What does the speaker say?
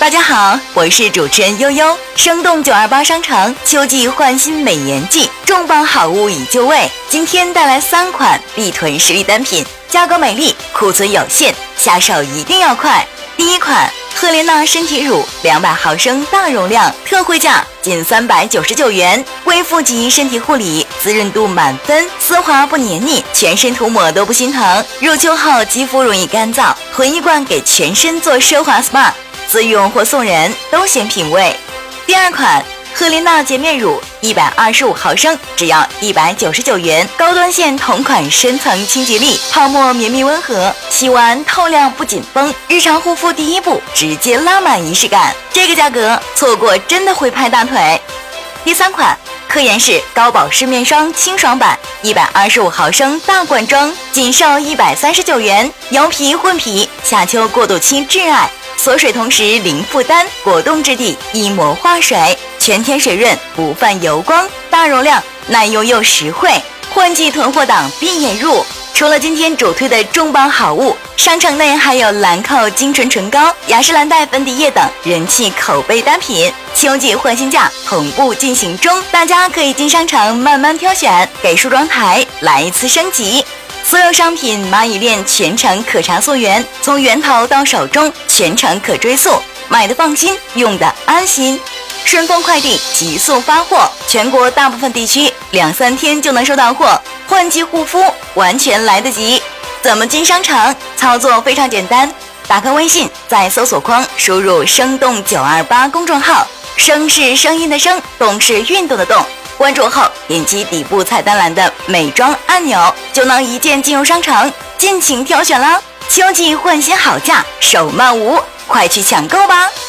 大家好，我是主持人悠悠。生动928商场秋季换新美颜季，重磅好物已就位。今天带来3款必囤实力单品，价格美丽，库存有限，下手一定要快。第一款赫莲娜身体乳200毫升大容量，特惠价仅399元，微负极身体护理，滋润度满分，丝滑不黏腻，全身涂抹都不心疼。入秋后肌肤容易干燥，囤一罐给全身做奢华 SPA。自用或送人都显品味。第二款赫莲娜洁面乳125毫升，只要199元，高端线同款深层清洁力，泡沫绵密温和，洗完透亮不紧绷，日常护肤第一步直接拉满仪式感。这个价格错过真的会拍大腿。第三款科颜氏高保湿面霜清爽版125毫升大罐装，仅售139元，油皮混皮，夏秋过渡期挚爱。锁水同时零负担，果冻质地，一抹化水，全天水润，不泛油光，大容量，耐用又实惠。换季囤货档必眼入。除了今天主推的重磅好物，商场内还有兰蔻精纯唇膏、雅诗兰黛粉底液等人气口碑单品。秋季换新价同步进行中，大家可以进商场慢慢挑选，给梳妆台来一次升级。所有商品蚂蚁链全程可查溯源，从源头到手中全程可追溯，买的放心，用的安心。顺丰快递急速发货，全国大部分地区2-3天就能收到货，换季护肤完全来得及。怎么进商场？操作非常简单，打开微信，在搜索框输入生动928公众号，声是声音的声，动是运动的动。关注后点击底部菜单栏的美妆按钮，就能一键进入商场，尽情挑选啦！秋季换新好价，手慢无，快去抢购吧！